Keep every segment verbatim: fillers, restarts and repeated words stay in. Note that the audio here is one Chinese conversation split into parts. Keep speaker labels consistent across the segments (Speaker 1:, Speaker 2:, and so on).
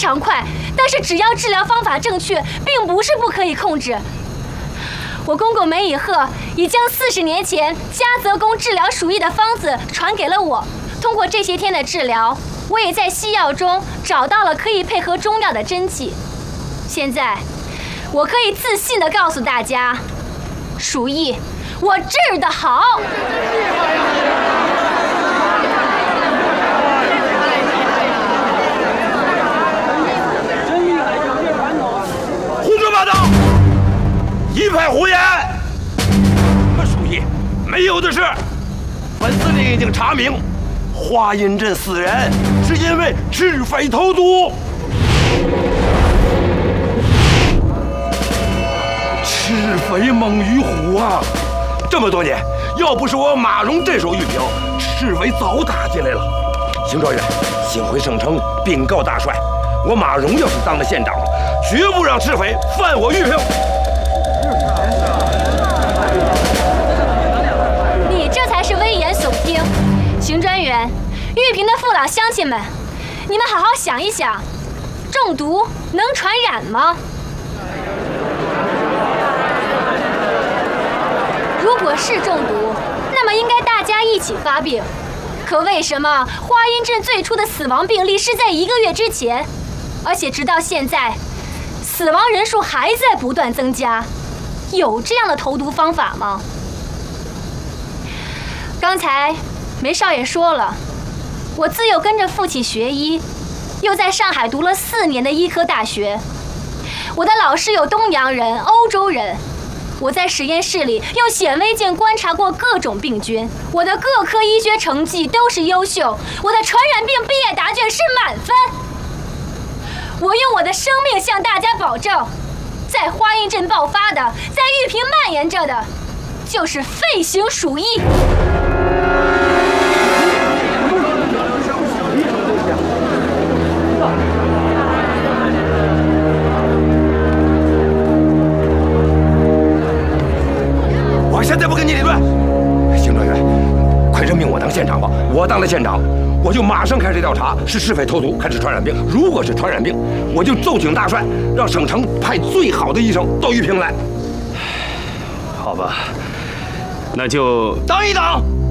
Speaker 1: 常快，但是只要治疗方法正确，并不是不可以控制。我公公梅以鹤已将四十年前嘉泽宫治疗鼠疫的方子传给了我。通过这些天的治疗，我也在西药中找到了可以配合中药的针剂。现在，我可以自信地告诉大家，鼠疫我治得好。
Speaker 2: 胡说八道！一派胡言！鼠疫没有的事。本司令已经查明，华阴镇死人是因为赤匪投毒。赤匪猛于虎啊！这么多年，要不是我马荣镇守玉屏，赤匪早打进来了。邢状元，请回省城禀告大帅，我马荣要是当了县长，绝不让赤匪犯我玉屏。
Speaker 1: 你这才是危言耸听。邢专员，玉屏的父老乡亲们，你们好好想一想，中毒能传染吗？如果是中毒，那么应该大家一起发病。可为什么华阴镇最初的死亡病例是在一个月之前，而且直到现在，死亡人数还在不断增加？有这样的投毒方法吗？刚才梅少爷说了，我自幼跟着父亲学医，又在上海读了四年的医科大学。我的老师有东洋人、欧洲人。我在实验室里用显微镜观察过各种病菌，我的各科医学成绩都是优秀，我的传染病毕业答卷是满分。我用我的生命向大家保证，在华阴镇爆发的，在玉屏蔓延着的，就是肺型鼠疫。
Speaker 2: 我现在不跟你理论，邢状元，快任命我当县长吧！我当了县长，我就马上开始调查是赤匪投毒还是传染病。如果是传染病，我就奏请大帅，让省城派最好的医生到玉屏来。
Speaker 3: 好吧，那就
Speaker 2: 等一等。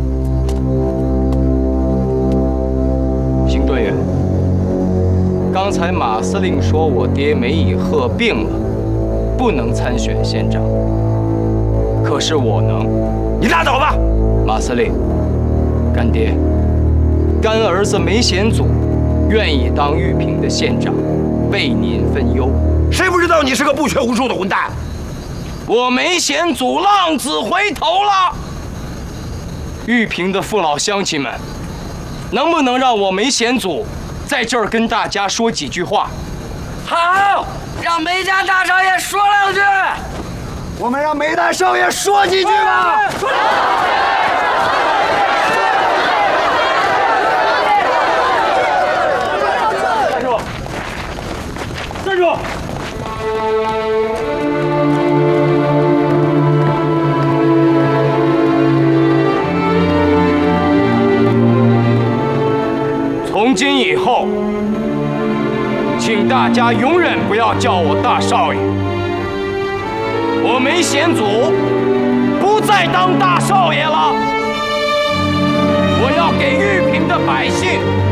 Speaker 4: 邢专员，刚才马司令说我爹梅以鹤病了，不能参选县长。可是我能。
Speaker 2: 你拉倒吧，
Speaker 4: 马司令，干爹，干儿子梅显祖愿意当玉屏的县长，为您分忧。
Speaker 2: 谁不知道你是个不学无术的混蛋？
Speaker 4: 我梅显祖浪子回头了。玉屏的父老乡亲们，能不能让我梅显祖在这儿跟大家说几句话？
Speaker 5: 好，让梅家大少爷说两句。
Speaker 6: 我们让梅大少爷说几句吧。
Speaker 3: 站住！站住！
Speaker 4: 从今以后，请大家永远不要叫我大少爷。我梅显祖不再当大少爷了，我要给玉屏的百姓